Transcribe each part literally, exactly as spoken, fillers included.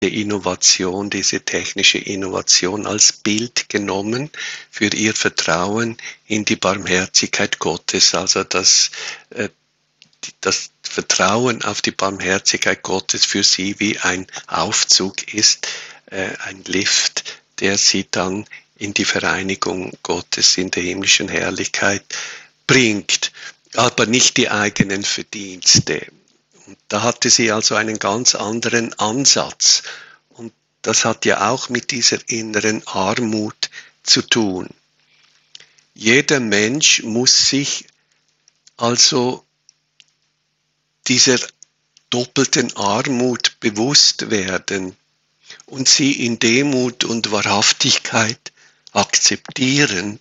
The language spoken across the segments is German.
Innovation, diese technische Innovation als Bild genommen für ihr Vertrauen in die Barmherzigkeit Gottes, also dass äh, das Vertrauen auf die Barmherzigkeit Gottes für sie wie ein Aufzug ist, äh, ein Lift, der sie dann in die Vereinigung Gottes in der himmlischen Herrlichkeit bringt, aber nicht die eigenen Verdienste. Und da hatte sie also einen ganz anderen Ansatz. Und das hat ja auch mit dieser inneren Armut zu tun. Jeder Mensch muss sich also dieser doppelten Armut bewusst werden und sie in Demut und Wahrhaftigkeit akzeptieren.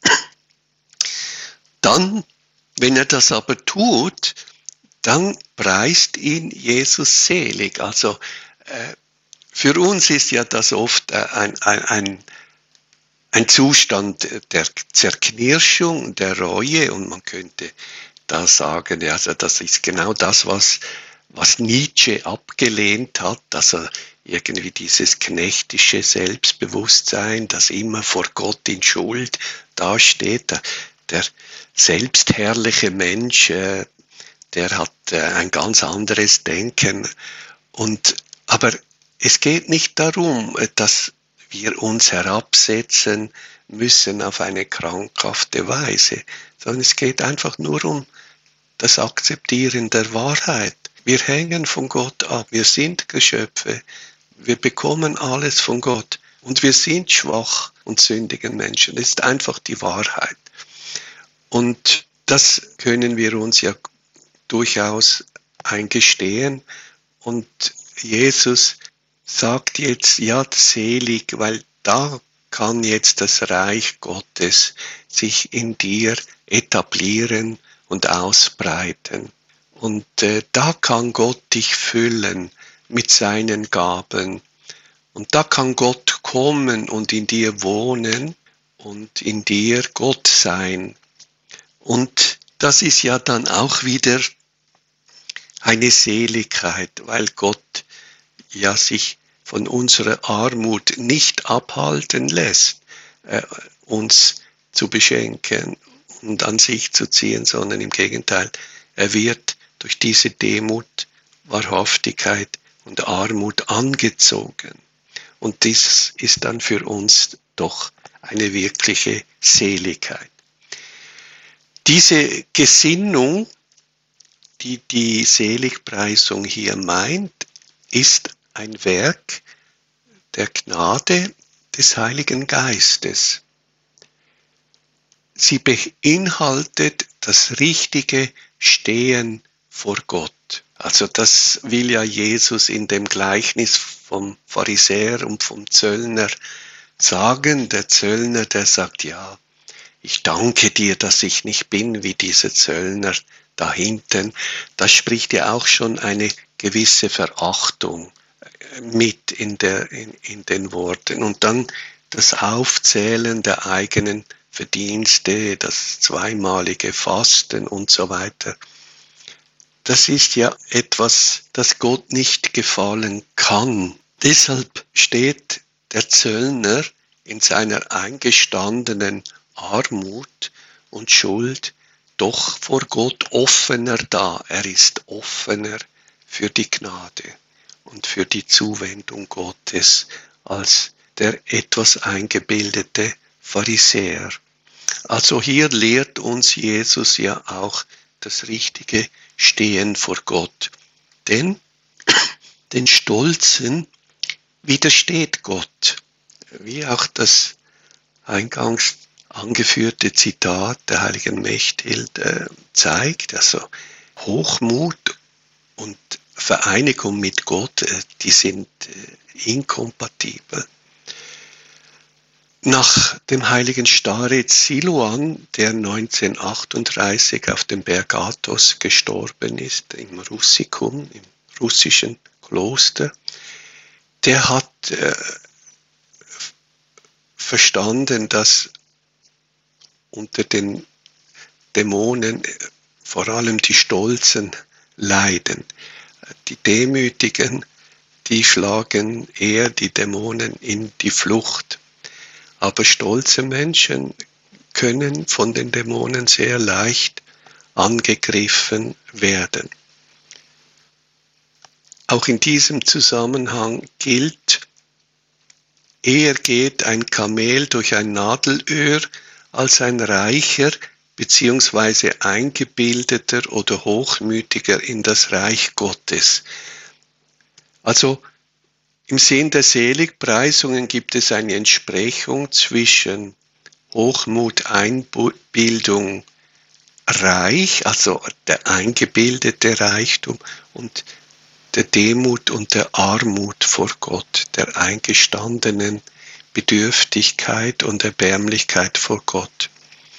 Dann, wenn er das aber tut, dann preist ihn Jesus selig. Also äh, für uns ist ja das oft äh, ein, ein, ein, ein Zustand der Zerknirschung, der Reue, und man könnte da sagen, ja, also das ist genau das, was, was Nietzsche abgelehnt hat, also irgendwie dieses knechtische Selbstbewusstsein, das immer vor Gott in Schuld dasteht. Der selbstherrliche Mensch, äh, der hat äh, ein ganz anderes Denken. Und, aber es geht nicht darum, dass wir uns herabsetzen müssen auf eine krankhafte Weise, sondern es geht einfach nur um das Akzeptieren der Wahrheit. Wir hängen von Gott ab, wir sind Geschöpfe, wir bekommen alles von Gott und wir sind schwach und sündigen Menschen. Das ist einfach die Wahrheit. Und das können wir uns ja durchaus eingestehen. Und Jesus sagt jetzt, ja, selig, weil da kann jetzt das Reich Gottes sich in dir etablieren und ausbreiten. Und äh, da kann Gott dich füllen mit seinen Gaben. Und da kann Gott kommen und in dir wohnen und in dir Gott sein. Und das ist ja dann auch wieder eine Seligkeit, weil Gott ja sich von unserer Armut nicht abhalten lässt, äh, uns zu beschenken und an sich zu ziehen, sondern im Gegenteil, er wird durch diese Demut, Wahrhaftigkeit und Armut angezogen. Und dies ist dann für uns doch eine wirkliche Seligkeit. Diese Gesinnung, die die Seligpreisung hier meint, ist ein Werk der Gnade des Heiligen Geistes. Sie beinhaltet das richtige Stehen vor Gott. Also das will ja Jesus in dem Gleichnis vom Pharisäer und vom Zöllner sagen. Der Zöllner, der sagt, ja, ich danke dir, dass ich nicht bin wie dieser Zöllner da hinten. Da spricht ja auch schon eine gewisse Verachtung mit in, der, in, in den Worten. Und dann das Aufzählen der eigenen Verdienste, das zweimalige Fasten und so weiter. Das ist ja etwas, das Gott nicht gefallen kann. Deshalb steht der Zöllner in seiner eingestandenen Armut und Schuld doch vor Gott offener da. Er ist offener für die Gnade und für die Zuwendung Gottes als der etwas eingebildete Pharisäer. Also hier lehrt uns Jesus ja auch das richtige Stehen vor Gott. Denn den Stolzen widersteht Gott. Wie auch das eingangs angeführte Zitat der heiligen Mechthild äh, zeigt, also Hochmut und Vereinigung mit Gott, äh, die sind äh, inkompatibel. Nach dem heiligen Starez Silouan, der neunzehnhundertachtunddreißig auf dem Berg Athos gestorben ist, im Russikum, im russischen Kloster, der hat äh, verstanden, dass unter den Dämonen vor allem die Stolzen leiden. Die Demütigen, die schlagen eher die Dämonen in die Flucht. Aber stolze Menschen können von den Dämonen sehr leicht angegriffen werden. Auch in diesem Zusammenhang gilt, eher geht ein Kamel durch ein Nadelöhr, als ein reicher bzw. eingebildeter oder hochmütiger in das Reich Gottes. Also im Sinn der Seligpreisungen gibt es eine Entsprechung zwischen Hochmut, Einbildung, Reich, also der eingebildete Reichtum, und der Demut und der Armut vor Gott, der eingestandenen Bedürftigkeit und Erbärmlichkeit vor Gott.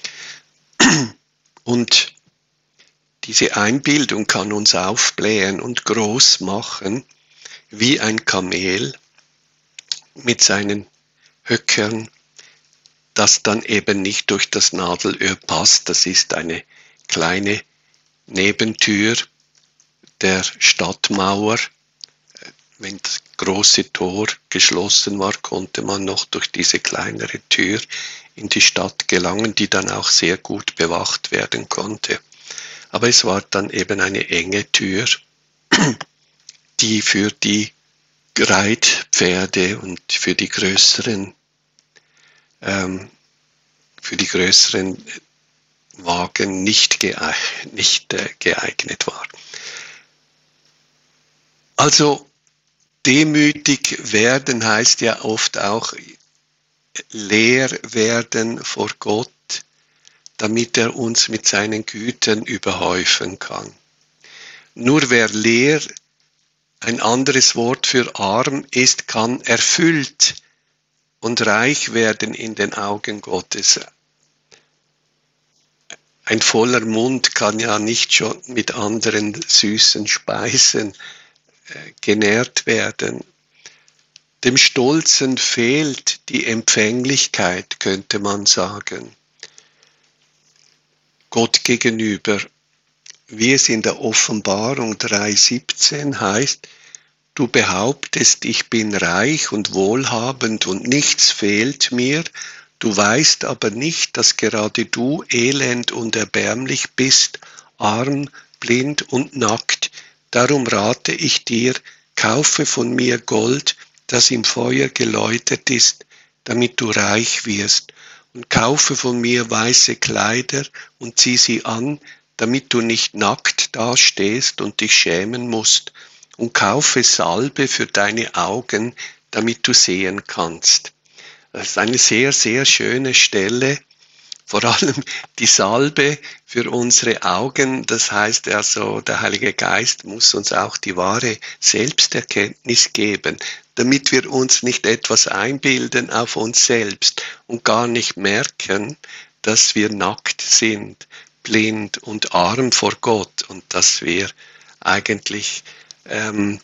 Und diese Einbildung kann uns aufblähen und groß machen, wie ein Kamel mit seinen Höckern, das dann eben nicht durch das Nadelöhr passt. Das ist eine kleine Nebentür der Stadtmauer. Wenn das große Tor geschlossen war, konnte man noch durch diese kleinere Tür in die Stadt gelangen, die dann auch sehr gut bewacht werden konnte. Aber es war dann eben eine enge Tür, die für die Reitpferde und für die größeren, ähm, für die größeren Wagen nicht geeignet, nicht, äh, geeignet war. Also demütig werden heißt ja oft auch leer werden vor Gott, damit er uns mit seinen Gütern überhäufen kann. Nur wer leer, ein anderes Wort für arm ist, kann erfüllt und reich werden in den Augen Gottes. Ein voller Mund kann ja nicht schon mit anderen süßen Speisen äh, genährt werden. Dem Stolzen fehlt die Empfänglichkeit, könnte man sagen, Gott gegenüber, wie es in der Offenbarung drei siebzehn heißt: Du behauptest, ich bin reich und wohlhabend und nichts fehlt mir, du weißt aber nicht, dass gerade du elend und erbärmlich bist, arm, blind und nackt. Darum rate ich dir, kaufe von mir Gold, das im Feuer geläutert ist, damit du reich wirst, und kaufe von mir weiße Kleider und zieh sie an, damit du nicht nackt dastehst und dich schämen musst, und kaufe Salbe für deine Augen, damit du sehen kannst. Das ist eine sehr, sehr schöne Stelle, vor allem die Salbe für unsere Augen. Das heißt also, der Heilige Geist muss uns auch die wahre Selbsterkenntnis geben, damit wir uns nicht etwas einbilden auf uns selbst und gar nicht merken, dass wir nackt sind, blind und arm vor Gott und dass wir eigentlich ähm,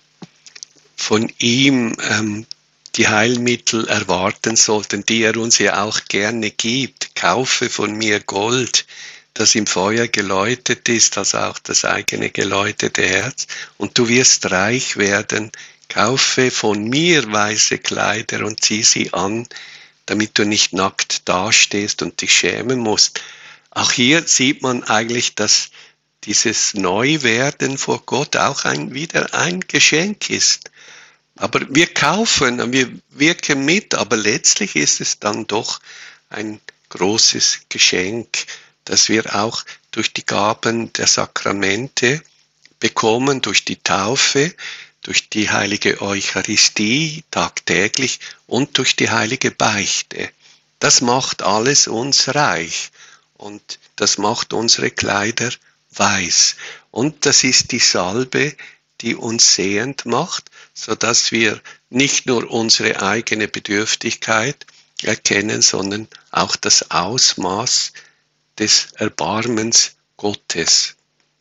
von ihm ähm, die Heilmittel erwarten sollten, die er uns ja auch gerne gibt. Kaufe von mir Gold, das im Feuer geläutet ist, also auch das eigene geläutete Herz, und du wirst reich werden. Kaufe von mir weiße Kleider und zieh sie an, damit du nicht nackt dastehst und dich schämen musst. Auch hier sieht man eigentlich, dass dieses Neuwerden vor Gott auch ein, wieder ein Geschenk ist. Aber wir kaufen, wir wirken mit, aber letztlich ist es dann doch ein großes Geschenk, das wir auch durch die Gaben der Sakramente bekommen, durch die Taufe, durch die heilige Eucharistie tagtäglich und durch die heilige Beichte. Das macht alles uns reich und das macht unsere Kleider weiß. Und das ist die Salbe, die uns sehend macht, sodass wir nicht nur unsere eigene Bedürftigkeit erkennen, sondern auch das Ausmaß des Erbarmens Gottes.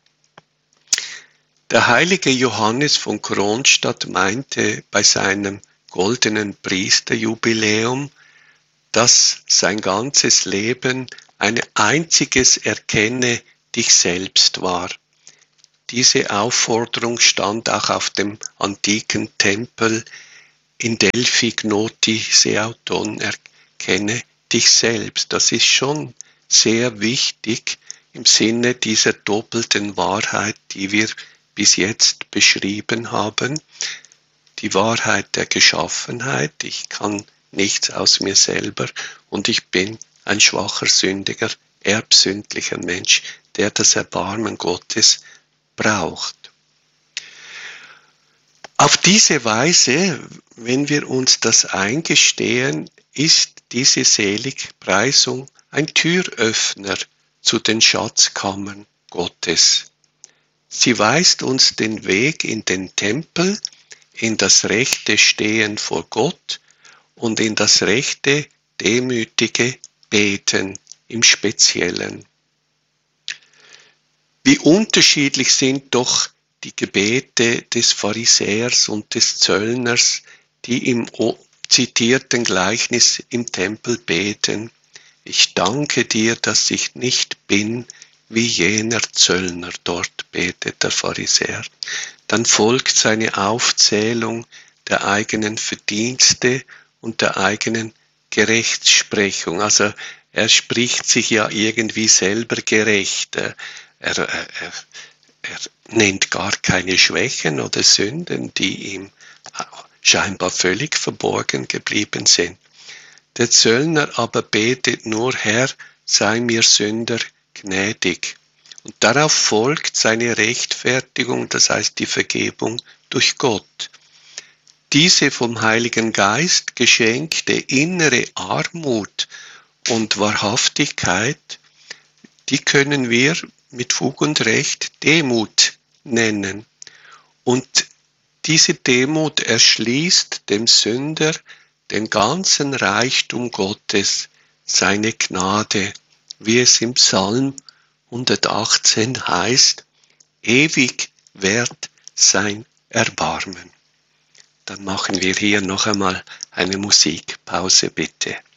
Der heilige Johannes von Kronstadt meinte bei seinem goldenen Priesterjubiläum, dass sein ganzes Leben ein einziges Erkenne dich selbst war. diese Aufforderung stand auch auf dem antiken Tempel in Delphi, Gnoti Seauton, erkenne dich selbst. Das ist schon sehr wichtig im Sinne dieser doppelten Wahrheit, die wir bis jetzt beschrieben haben. Die Wahrheit der Geschaffenheit, ich kann nichts aus mir selber und ich bin ein schwacher, sündiger, erbsündlicher Mensch, der das Erbarmen Gottes braucht. Auf diese Weise, wenn wir uns das eingestehen, ist diese Seligpreisung ein Türöffner zu den Schatzkammern Gottes. Sie weist uns den Weg in den Tempel, in das rechte Stehen vor Gott und in das rechte, demütige Beten im Speziellen. Wie unterschiedlich sind doch die Gebete des Pharisäers und des Zöllners, die im zitierten Gleichnis im Tempel beten. Ich danke dir, dass ich nicht bin wie jener Zöllner, dort betet der Pharisäer. Dann folgt seine Aufzählung der eigenen Verdienste und der eigenen Gerechtsprechung. Also er spricht sich ja irgendwie selber gerecht. Er, er, er, er nennt gar keine Schwächen oder Sünden, die ihm scheinbar völlig verborgen geblieben sind. Der Zöllner aber betet nur, Herr, sei mir Sünder gnädig. Und darauf folgt seine Rechtfertigung, das heißt die Vergebung durch Gott. Diese vom Heiligen Geist geschenkte innere Armut und Wahrhaftigkeit, die können wir mit Fug und Recht Demut nennen. Und diese Demut erschließt dem Sünder den ganzen Reichtum Gottes, seine Gnade, wie es im Psalm hundertachtzehn heißt, ewig währt sein Erbarmen. Dann machen wir hier noch einmal eine Musikpause, bitte.